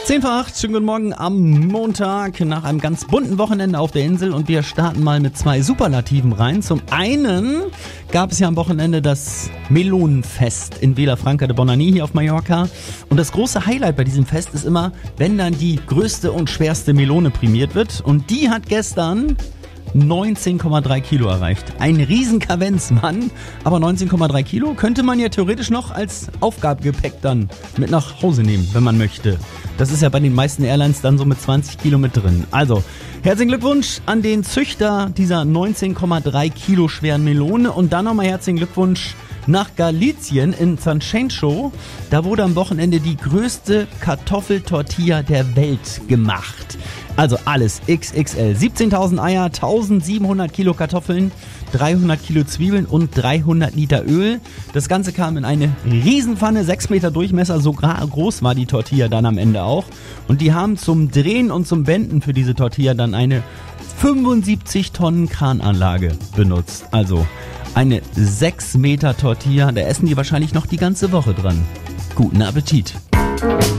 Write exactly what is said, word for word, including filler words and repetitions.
zehn vor acht, schönen guten Morgen am Montag nach einem ganz bunten Wochenende auf der Insel und wir starten mal mit zwei Superlativen rein. Zum einen gab es ja am Wochenende das Melonenfest in Vilafranca de Bonany hier auf Mallorca und das große Highlight bei diesem Fest ist immer, wenn dann die größte und schwerste Melone prämiert wird und die hat gestern neunzehn Komma drei Kilo erreicht. Ein Riesenkavenz, Mann. Aber neunzehn Komma drei Kilo könnte man ja theoretisch noch als Aufgabegepäck dann mit nach Hause nehmen, wenn man möchte. Das ist ja bei den meisten Airlines dann so mit zwanzig Kilo mit drin. Also, herzlichen Glückwunsch an den Züchter dieser neunzehn Komma drei Kilo schweren Melone. Und dann nochmal herzlichen Glückwunsch nach Galicien in Sanxenxo. Da wurde am Wochenende die größte Kartoffeltortilla der Welt gemacht. Also alles X X L. siebzehntausend Eier, eintausendsiebenhundert Kilo Kartoffeln, dreihundert Kilo Zwiebeln und dreihundert Liter Öl. Das Ganze kam in eine Riesenpfanne, sechs Meter Durchmesser, so groß war die Tortilla dann am Ende auch. Und die haben zum Drehen und zum Wenden für diese Tortilla dann eine fünfundsiebzig Tonnen Krananlage benutzt. Also eine sechs Meter Tortilla, da essen die wahrscheinlich noch die ganze Woche dran. Guten Appetit!